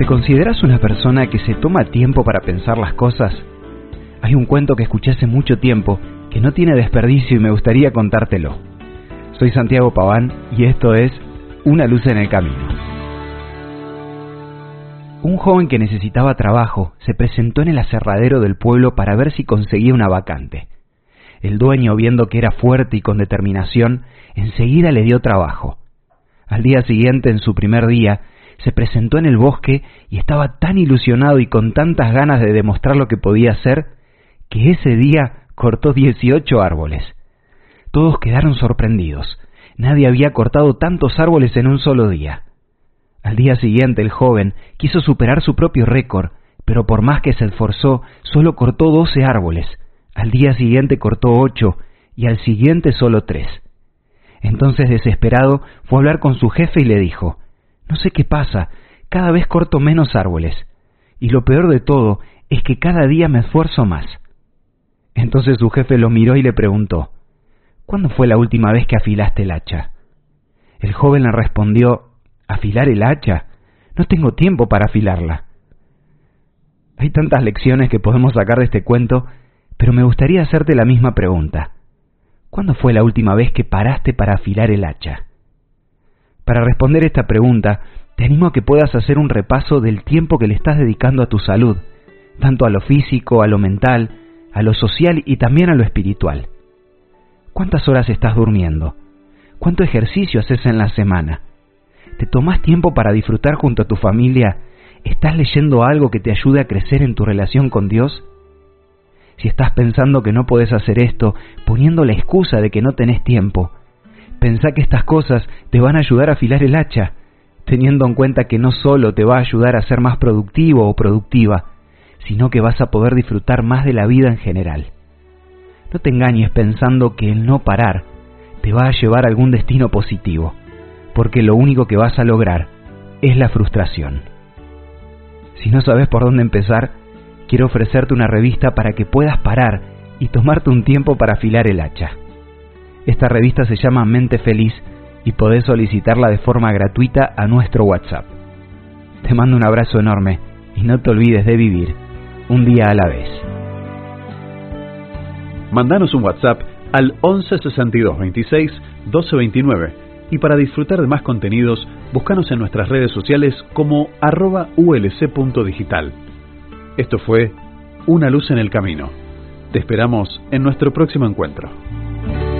¿Te consideras una persona que se toma tiempo para pensar las cosas? Hay un cuento que escuché hace mucho tiempo que no tiene desperdicio y me gustaría contártelo. Soy Santiago Paván y esto es Una luz en el camino. Un joven que necesitaba trabajo se presentó en el aserradero del pueblo para ver si conseguía una vacante. El dueño, viendo que era fuerte y con determinación, enseguida le dio trabajo. Al día siguiente, en su primer día, se presentó en el bosque y estaba tan ilusionado y con tantas ganas de demostrar lo que podía hacer, que ese día cortó 18 árboles. Todos quedaron sorprendidos. Nadie había cortado tantos árboles en un solo día. Al día siguiente el joven quiso superar su propio récord, pero por más que se esforzó, solo cortó 12 árboles. Al día siguiente cortó 8 y al siguiente solo 3. Entonces, desesperado, fue a hablar con su jefe y le dijo: «No sé qué pasa, cada vez corto menos árboles, y lo peor de todo es que cada día me esfuerzo más». Entonces su jefe lo miró y le preguntó: «¿Cuándo fue la última vez que afilaste el hacha?». El joven le respondió: «¿Afilar el hacha? No tengo tiempo para afilarla». Hay tantas lecciones que podemos sacar de este cuento, pero me gustaría hacerte la misma pregunta. ¿Cuándo fue la última vez que paraste para afilar el hacha? Para responder esta pregunta, te animo a que puedas hacer un repaso del tiempo que le estás dedicando a tu salud, tanto a lo físico, a lo mental, a lo social y también a lo espiritual. ¿Cuántas horas estás durmiendo? ¿Cuánto ejercicio haces en la semana? ¿Te tomás tiempo para disfrutar junto a tu familia? ¿Estás leyendo algo que te ayude a crecer en tu relación con Dios? Si estás pensando que no podés hacer esto, poniendo la excusa de que no tenés tiempo, pensá que estas cosas te van a ayudar a afilar el hacha, teniendo en cuenta que no solo te va a ayudar a ser más productivo o productiva, sino que vas a poder disfrutar más de la vida en general. No te engañes pensando que el no parar te va a llevar a algún destino positivo, porque lo único que vas a lograr es la frustración. Si no sabes por dónde empezar, quiero ofrecerte una revista para que puedas parar y tomarte un tiempo para afilar el hacha. Esta revista se llama Mente Feliz y podés solicitarla de forma gratuita a nuestro WhatsApp. Te mando un abrazo enorme y no te olvides de vivir un día a la vez. Mandanos un WhatsApp al 11 62 26 12 29 y para disfrutar de más contenidos, búscanos en nuestras redes sociales como @ulc.digital. Esto fue Una luz en el camino. Te esperamos en nuestro próximo encuentro.